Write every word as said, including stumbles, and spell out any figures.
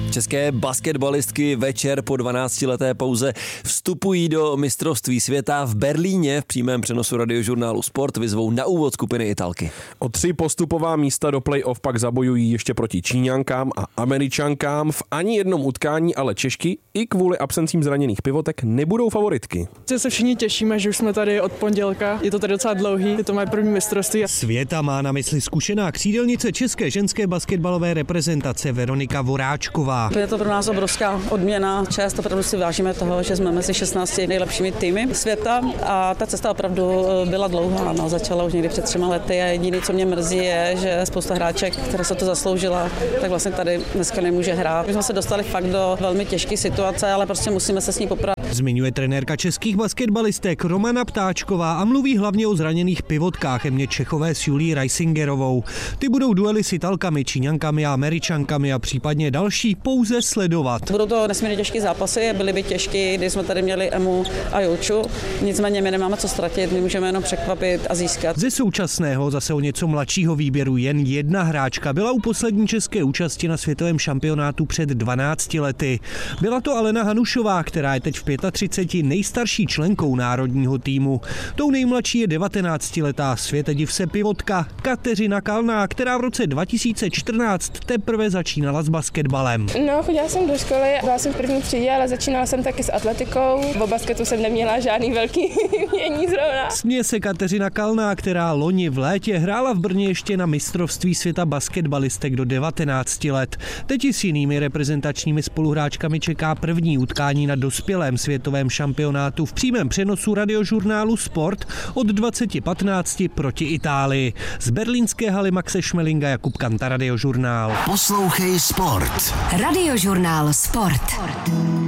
České basketbalistky večer po dvanáctileté pauze vstupují do mistrovství světa v Berlíně. V přímém přenosu Radiožurnálu Sport vyzvou na úvod skupiny Italky. O tři postupová místa do play-off pak zabojují ještě proti Číňankám a Američankám. V ani jednom utkání ale Češky i kvůli absencím zraněných pivotek nebudou favoritky. Se všichni těšíme, že už jsme tady od pondělka. Je to tady docela dlouhý, je to moje první mistrovství. Světa má na mysli zkušená křídelnice české ženské basketbalové reprezentace Veronika Voráčková. Je to pro nás obrovská odměna, čest, opravdu si vážíme toho, že jsme mezi šestnácti nejlepšími týmy světa a ta cesta opravdu byla dlouhá. No, začala už někdy před třema lety a jediné, co mě mrzí, je, že spousta hráček, která se to zasloužila, tak vlastně tady dneska nemůže hrát. My jsme se dostali fakt do velmi těžké situace, ale prostě musíme se s ní poprat. Zmiňuje trenérka českých basketbalistek Romana Ptáčková a mluví hlavně o zraněných pivotkách Emě Čechové s Julí Reisingerovou. Ty budou duely s Italkami, Číňankami a Američankami a případně další pouze sledovat. Budou to nesmírně těžké zápasy, byly by těžké, když jsme tady měli Emu a Julču. Nicméně my nemáme co ztratit, my můžeme jenom překvapit a získat. Ze současného, zase o něco mladšího výběru jen jedna hráčka byla u poslední české účasti na světovém šampionátu před dvanácti lety. Byla to Alena Hanušová, která je teď v třiceti pěti nejstarší členkou národního týmu. Tou nejmladší je devatenáctiletá světediv se pivotka Kateřina Kalná, která v roce dva tisíce čtrnáct teprve začínala s basketbalem. No, chodila jsem do školy, byla jsem v první třídě, ale začínala jsem taky s atletikou. O basketu jsem neměla žádný velký mění zrovna. Směje se Kateřina Kalná, která loni v létě hrála v Brně ještě na mistrovství světa basketbalistek do devatenácti let. Teď i s jinými reprezentačními spoluhráčkami čeká první utkání na dospělém světovém šampionátu v přímém přenosu Radiožurnálu Sport od dvacet patnáct proti Itálii. Z berlínské haly Maxe Schmelinga, Jakub Kanta, Radiožurnál. Poslouchej Sport. Radiožurnál Sport.